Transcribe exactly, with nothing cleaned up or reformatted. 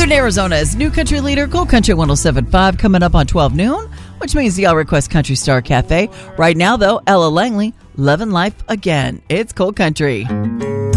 Northern Arizona's new country leader, Cold Country one oh seven point five, coming up on twelve noon, which means the All Request Country Star Cafe. Right now, though, Ella Langley, Lovin' Life Again. It's Cold Country.